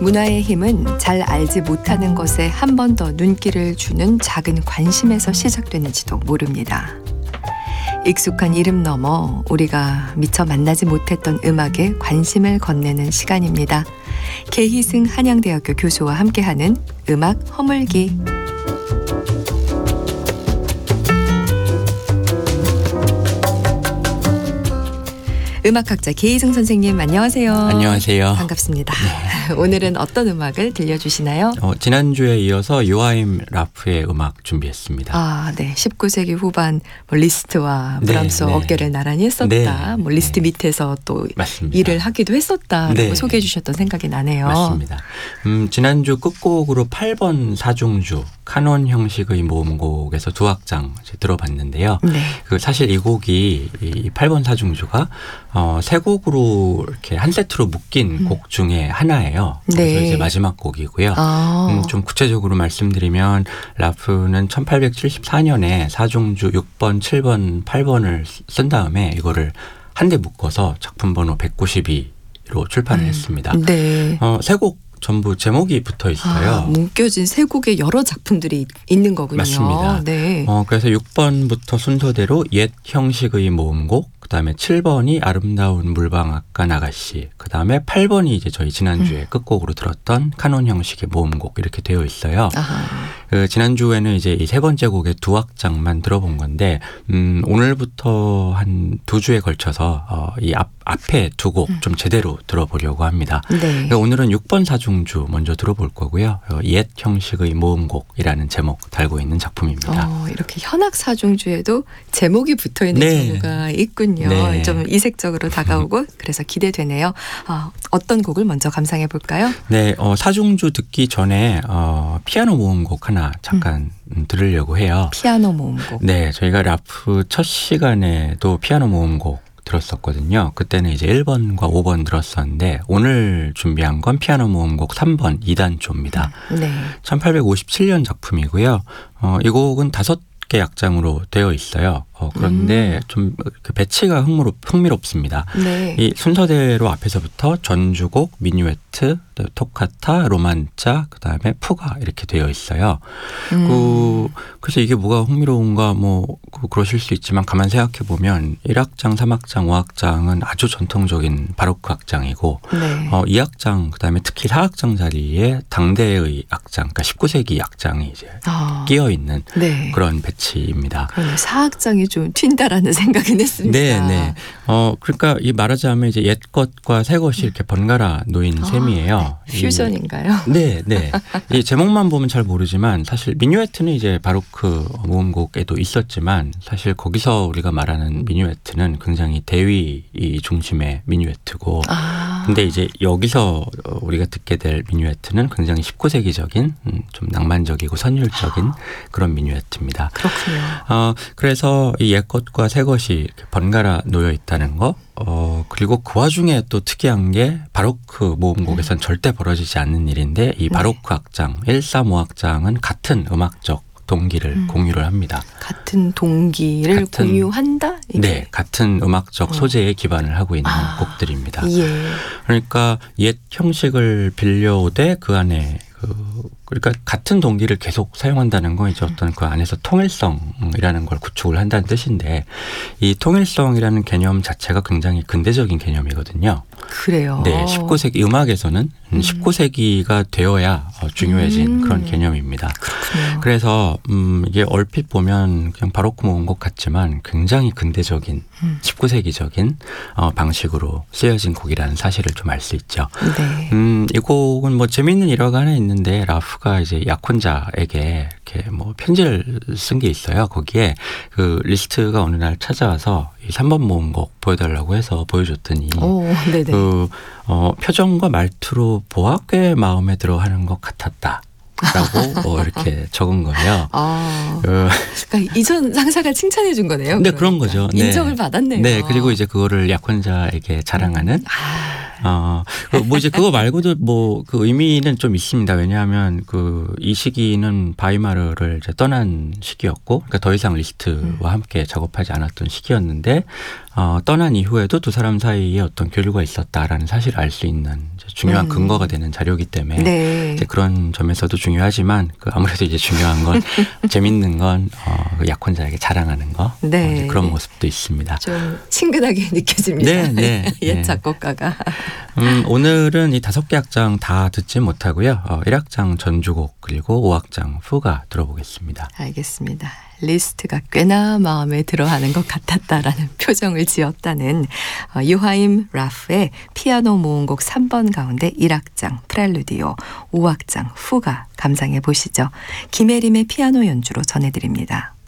문화의 힘은 잘 알지 못하는 것에 한 번 더 눈길을 주는 작은 관심에서 시작되는지도 모릅니다. 익숙한 이름 넘어 우리가 미처 만나지 못했던 음악에 관심을 건네는 시간입니다. 계희승 한양대학교 교수와 함께하는 음악 허물기. 음악학자 계희승 선생님 안녕하세요. 안녕하세요. 반갑습니다. 네. 오늘은 어떤 음악을 들려주시나요? 지난주에 이어서 요하임 라프의 음악 준비했습니다. 아, 네. 19세기 후반 리스트와 브람스 어깨를 나란히 했었다. 리스트 밑에서 또 맞습니다. 일을 하기도 했었다라고 소개해 주셨던 생각이 나네요. 맞습니다. 지난주 끝곡으로 8번 사중주 카논 형식의 모음곡에서 두 악장 들어봤는데요. 그 사실 이 곡이 이 8번 사중주가 세 곡으로 이렇게 한 세트로 묶인 곡 중에 하나예요. 그래서 이제 마지막 곡이고요. 좀 구체적으로 말씀드리면 라프는 1874년에 사중주 6번, 7번, 8번을 쓴 다음에 이거를 한데 묶어서 작품 번호 192로 출판을 했습니다. 세 곡 전부 제목이 붙어 있어요. 묶여진 세 곡의 여러 작품들이 있는 거군요. 맞습니다. 네. 그래서 6번부터 순서대로 옛 형식의 모음곡, 그다음에 7번이 아름다운 물방앗간 아가씨, 그다음에 8번이 이제 저희 지난주에 끝곡으로 들었던 카논 형식의 모음곡 이렇게 되어 있어요. 지난주에는 이제 이 세 번째 곡의 두 악장만 들어본 건데 오늘부터 한 두 주에 걸쳐서 이 앞에 두 곡 좀 제대로 들어보려고 합니다. 네. 오늘은 6번 사중주 먼저 들어볼 거고요. 옛 형식의 모음곡이라는 제목 달고 있는 작품입니다. 이렇게 현악 사중주에도 제목이 붙어있는 경우가 있군요. 네. 좀 이색적으로 다가오고 그래서 기대되네요. 어떤 곡을 먼저 감상해 볼까요? 네, 사중주 듣기 전에 피아노 모음곡 하나 잠깐 들으려고 해요. 피아노 모음곡. 네, 저희가 라프 첫 시간에도 피아노 모음곡 들었었거든요. 그때는 이제 1번과 5번 들었었는데 오늘 준비한 건 피아노 모음곡 3번 2단조입니다. 네. 1857년 작품이고요. 이 곡은 5개 악장으로 되어 있어요. 그런데 좀 그 배치가 흥미롭습니다. 네. 이 순서대로 앞에서부터 전주곡, 미뉴에트, 토카타, 로만자, 그다음에 푸가 이렇게 되어 있어요. 그래서 이게 뭐가 흥미로운가 그러실 수 있지만 가만 생각해 보면 1악장, 3악장, 5악장은 아주 전통적인 바로크 악장이고 2악장, 그다음에 특히 4악장 자리에 당대의 악장, 그러니까 19세기 악장이 이제 끼어 있는 그런 배치입니다. 그러네. 4악장이 좀 튄다라는 생각은 했습니다. 네. 그러니까 이 말하자면 이제 옛 것과 새 것이 이렇게 번갈아 놓인 셈이에요. 퓨전인가요? 네. 이 제목만 보면 잘 모르지만 사실 미뉴에트는 이제 바로크 모음곡에도 있었지만 사실 거기서 우리가 말하는 미뉴에트는 굉장히 대위 중심의 미뉴에트고 근데 이제 여기서 우리가 듣게 될 미뉴에트는 굉장히 19세기적인 좀 낭만적이고 선율적인 그런 미뉴에트입니다. 그렇군요. 그래서 이 옛 것과 새 것이 이렇게 번갈아 놓여 있다는 거. 그리고 그 와중에 또 특이한 게 바로크 모음곡에선 절대 벌어지지 않는 일인데 이 바로크 악장 1, 3, 5악장은 같은 음악적 동기를 공유를 합니다. 같은 동기를 공유한다? 이게? 네. 같은 음악적 소재에 기반을 하고 있는 곡들입니다. 그러니까 옛 형식을 빌려오되 그 안에 그러니까 같은 동기를 계속 사용한다는 건 이제 어떤 그 안에서 통일성이라는 걸 구축을 한다는 뜻인데 이 통일성이라는 개념 자체가 굉장히 근대적인 개념이거든요. 그래요. 네, 19세기 음악에서는 19세기가 되어야 중요해진 그런 개념입니다. 그렇군요. 그래서 이게 얼핏 보면 그냥 바로크 모음곡 같지만 굉장히 근대적인 19세기적인 방식으로 쓰여진 곡이라는 사실을 좀 알 수 있죠. 네. 이 곡은 재미있는 일화가 하나 있는데 라프가 이제 약혼자에게 이렇게 편지를 쓴 게 있어요. 거기에 그 리스트가 어느 날 찾아와서 이 3번 모음곡 보여달라고 해서 보여줬더니 그 표정과 말투로 보아 꽤 마음에 들어하는 것 같았다. 라고 이렇게 적은 거예요. 그러니까 이전 상사가 칭찬해 준 거네요. 네, 그런 거죠. 인정을 받았네요. 네, 그리고 이제 그거를 약혼자에게 자랑하는 뭐 이제 그거 말고도 뭐 그 의미는 좀 있습니다. 왜냐하면 그 이 시기는 바이마르를 이제 떠난 시기였고, 그러니까 더 이상 리스트와 함께 작업하지 않았던 시기였는데, 떠난 이후에도 두 사람 사이에 어떤 교류가 있었다라는 사실을 알 수 있는 중요한 근거가 되는 자료이기 때문에 네. 이제 그런 점에서도 중요하지만 그 아무래도 이제 중요한 건 재밌는 건 그 약혼자에게 자랑하는 거 네. 이제 그런 모습도 있습니다. 좀 친근하게 느껴집니다. 네, 네, 옛 네. 작곡가가. 오늘은 이 5개 악장 다 듣지 못하고요. 1악장 전주곡 그리고 5악장 후가 들어보겠습니다. 알겠습니다. 리스트가 꽤나 마음에 들어하는 것 같았다라는 표정을 지었다는 유하임 라프의 피아노 모음곡 3번 가운데 1악장 프렐루디오, 5악장 후가 감상해 보시죠. 김혜림의 피아노 연주로 전해드립니다.